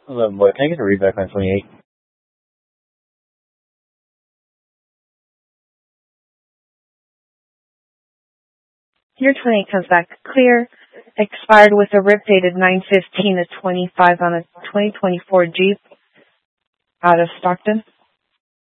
11 boy, can I get a read back on 28? Your 28 comes back clear. Expired with a RIP dated 9/15/25 on a 2024 Jeep out of Stockton.